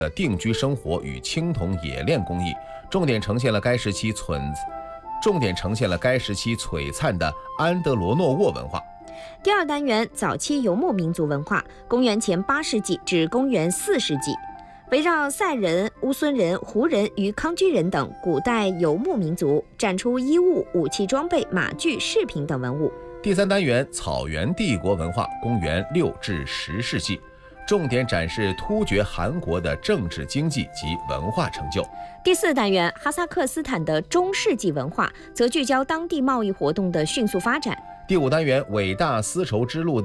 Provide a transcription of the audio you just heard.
的定居生活与青铜冶炼工艺，重点呈现了该时期璀璨的安德罗诺沃文化。 第二单元早期游牧民族文化，公元前8世纪至公元4世纪，围绕塞人、乌孙人、胡人与康居人等古代游牧民族，展出衣物、武器装备、马具、饰品等文物。 第三单元草原帝国文化，公元6至10世纪，重点展示突厥汗国的政治、经济及文化成就。 第四单元哈萨克斯坦的中世纪文化，则聚焦当地贸易活动的迅速发展。 第五单元伟大丝绸之路